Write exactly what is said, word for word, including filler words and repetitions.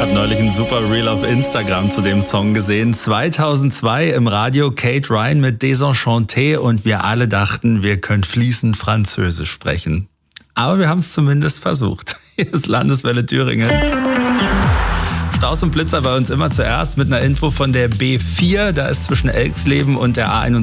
habe neulich ein super Reel auf Instagram zu dem Song gesehen. zweitausendzwei im Radio Kate Ryan mit Désenchanté und wir alle dachten, wir können fließend Französisch sprechen. Aber wir haben es zumindest versucht. Hier ist Landeswelle Thüringen. Staus und Blitzer bei uns immer zuerst mit einer Info von der B vier. Da ist zwischen Elxleben und der A einundzwanzig